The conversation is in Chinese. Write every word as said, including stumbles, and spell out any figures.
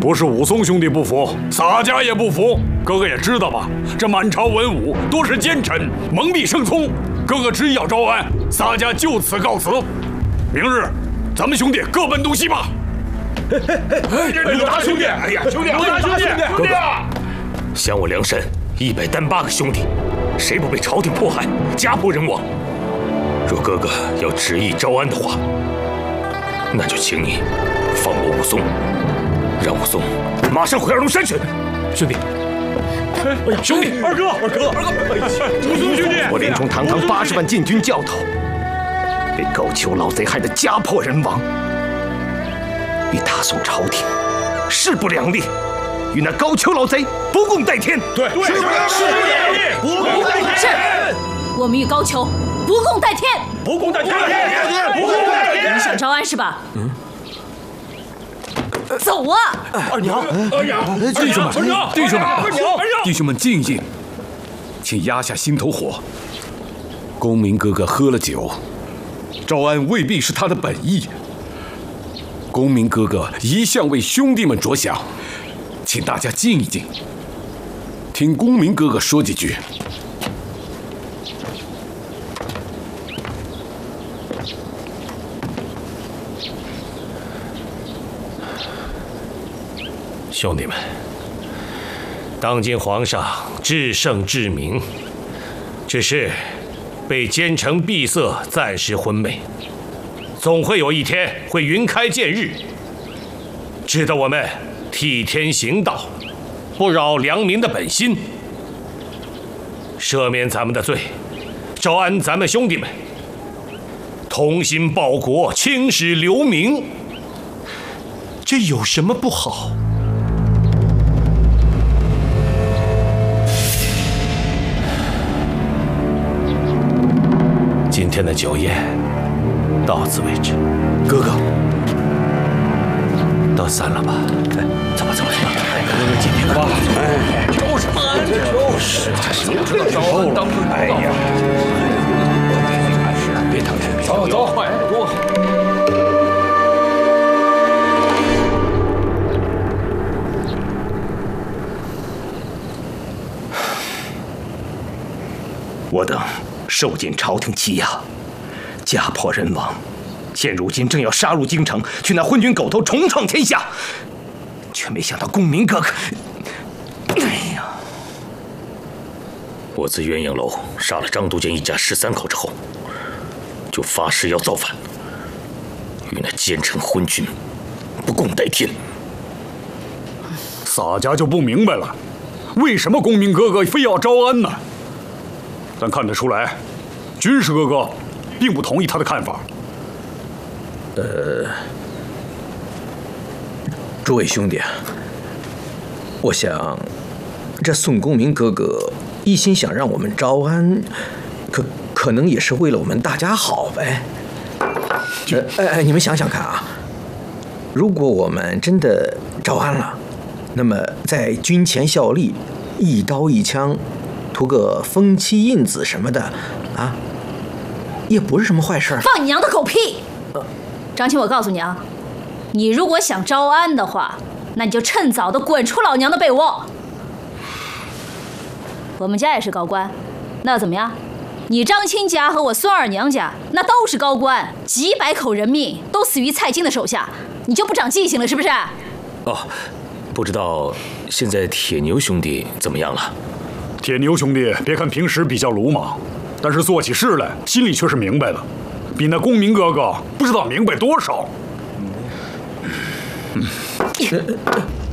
不是武松兄弟不服，洒家也不服。哥哥也知道吧，这满朝文武多是奸臣，蒙蔽生聪。哥哥执意要招安，洒家就此告辞。明日，咱们兄弟各奔东西吧。 鲁达兄弟，哎呀，兄弟，鲁达兄弟，兄弟啊！ 想我梁山一百单八个兄弟，谁不被朝廷迫害，家破人亡？若哥哥要执意招安的话，那就请你放我武松，让武松马上回二龙山去。 兄弟，哎呀，兄弟， 二哥，二哥，二哥，武松兄弟， 我连中堂堂八十万禁军教头，被高俅老贼害得家破人亡，与大宋朝廷势不两立，与那高俅老贼不共戴天。 对，势不两立，不共戴天。 是，我们与高俅不共戴天， 不共戴天，不共戴天。 你们想招安是吧？嗯。走啊！ 二娘， 二娘， 弟兄们，弟兄们， 二娘， 弟兄们，静一静，请压下心头火。公明哥哥喝了酒，招安未必是他的本意。公明哥哥一向为兄弟们着想，请大家静一静，听公明哥哥说几句。 兄弟们，当今皇上至圣至明，只是被奸臣闭塞，暂时昏昧，总会有一天会云开见日，值得我们替天行道，不扰良民的本心，赦免咱们的罪，招安咱们兄弟们，同心报国，青史留名，这有什么不好？今天的酒宴到此为止。 哥哥， 都散了吧。哎，走吧走吧走吧。哎，哥哥今天吧。 哎，就是就是，这是不知道招安当真。哎呀，别당心，走走，快多。 我等受尽朝廷欺压，家破人亡，现如今正要杀入京城，去那昏君狗头重创天下，却没想到公明哥哥，哎呀！我自鸳鸯楼杀了张都监一家十三口之后，就发誓要造反，与那奸臣昏君不共戴天。 洒家就不明白了，为什么公明哥哥非要招安呢？但看得出来，军师哥哥并不同意他的看法。 呃，诸位兄弟啊，我想这宋公明哥哥一心想让我们招安，可可能也是为了我们大家好呗。呃，哎哎，你们想想看啊，如果我们真的招安了，那么在军前效力，一刀一枪，图个封妻印子什么的，啊，也不是什么坏事。 放你娘的狗屁！张青，我告诉你啊，你如果想招安的话，那你就趁早的滚出老娘的被窝。我们家也是高官，那又怎么样？你张青家和我孙二娘家那都是高官，几百口人命都死于蔡京的手下，你就不长记性了是不是？ 哦，不知道现在铁牛兄弟怎么样了？ 铁牛兄弟，别看平时比较鲁莽，但是做起事来心里却是明白的，比那公明哥哥不知道明白多少。 嗯